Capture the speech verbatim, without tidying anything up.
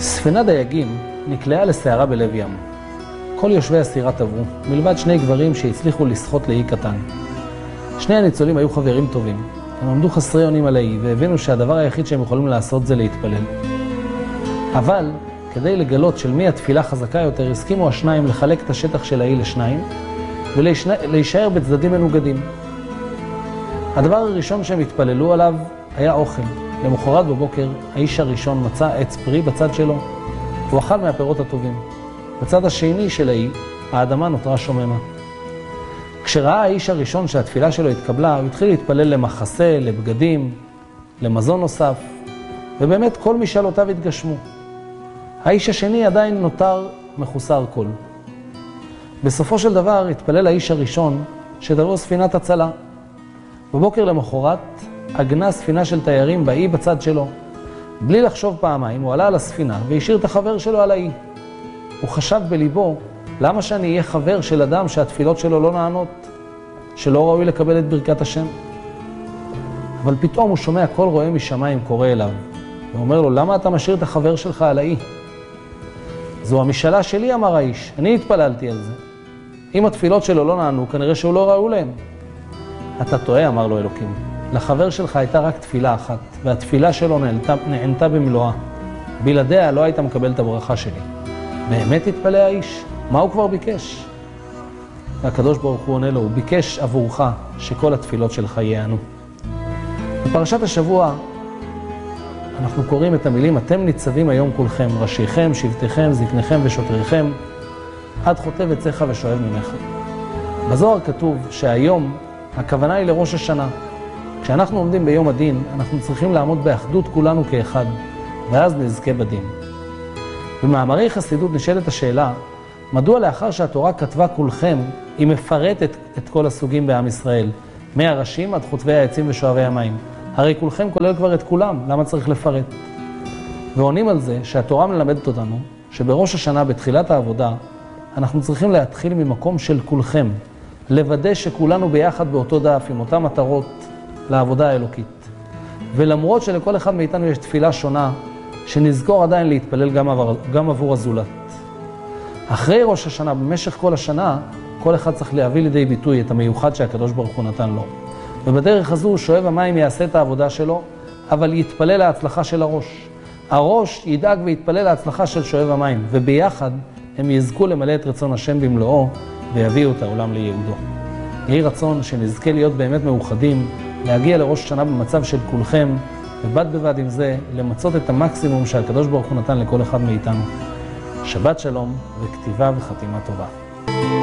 ספינה דייגים נקלעה לסערה בלב ים. כל יושבי הסירה טבעו, מלבד שני גברים שהצליחו לשחות לאי קטן. שני הניצולים היו חברים טובים. הם עמדו חסרי אונים על האי והבינו שהדבר היחיד שהם יכולים לעשות זה להתפלל. אבל כדי לגלות של מי התפילה חזקה יותר, הסכימו השניים לחלק את השטח של האי לשניים ולהישאר בצדדים מנוגדים. הדבר הראשון שהם התפללו עליו היה אוכל. למחרת בבוקר האיש הראשון מצא עץ פרי בצד שלו והוא אכל מהפירות הטובים. בצד השני של האי האדמה נותרה שוממה. כשראה האיש הראשון שהתפילה שלו התקבלה, הוא התחיל להתפלל למחסה, לבגדים, למזון נוסף, ובאמת כל משאלותיו התגשמו. האיש השני עדיין נותר מחוסר כל. בסופו של דבר התפלל האיש הראשון שתבוא ספינת הצלה. בבוקר למחרת עגנה ספינה של תיירים באי בצד שלו. בלי לחשוב פעמיים הוא עלה על הספינה והשאיר את החבר שלו על האי. הוא חשב בליבו, למה שאני אהיה חבר של אדם שהתפילות שלו לא נענות, שלא ראוי לקבל את ברכת השם? אבל פתאום הוא שומע קול רואה משמיים קורא אליו, ואומר לו, למה אתה משאיר את החבר שלך על האי? זו המשאלה שלי, אמר האיש, אני התפללתי על זה. אם התפילות שלו לא נענו, כנראה שהוא לא ראוי להם. אתה טועה, אמר לו אלוקים. לחבר שלך הייתה רק תפילה אחת, והתפילה שלו נענתה, נענתה במלואה. בלעדיה לא היית מקבל את הברכה שלי. באמת התפלא האיש? מה הוא כבר ביקש? והקדוש ברוך הוא עונה לו, הוא ביקש עבורך שכל התפילות שלך ייענו. בפרשת השבוע אנחנו קוראים את המילים, אתם ניצבים היום כולכם, ראשיכם, שבטיכם, זקניכם ושוטריכם, עד חוטב עציך ושואב ממך. בזוהר כתוב שהיום הכוונה היא לראש השנה. כשאנחנו עומדים ביום הדין, אנחנו צריכים לעמוד באחדות כולנו כאחד, ואז נזכה בדין. במאמרי חסידות נשאלת השאלה, מדוע לאחר שהתורה כתבה כולכם, היא מפרטת את כל הסוגים בעם ישראל, מהראשים עד חוטבי העצים ושואבי המים. הרי כולכם כולל כבר את כולם, למה צריך לפרט? ועונים על זה שהתורה מלמדת אותנו, שבראש השנה בתחילת העבודה, אנחנו צריכים להתחיל ממקום של כולכם, לוודא שכולנו ביחד באותו דף, עם אותן מטרות לעבודה האלוקית. ולמרות שלכל אחד מאיתנו יש תפילה שונה, שנזכור עדיין להתפלל גם עבור, גם עבור הזולת. אחרי ראש השנה, במשך כל השנה, כל אחד צריך להביא לידי ביטוי את המיוחד שהקדוש ברוך הוא נתן לו. ובדרך הזו שואב המים יעשה את העבודה שלו, אבל יתפלל להצלחה של הראש. הראש ידאג ויתפלל להצלחה של שואב המים, וביחד הם יזכו למלא את רצון השם במלואו, ויביאו את העולם לייעודו. יהי רצון שנזכה להיות באמת מאוחדים, להגיע לראש השנה במצב של כולכם, ובד בבד עם זה, למצות את המקסימום שהקדוש ברוך הוא נתן לכל אחד מאיתנו. שבת שלום וכתיבה וחתימה טובה.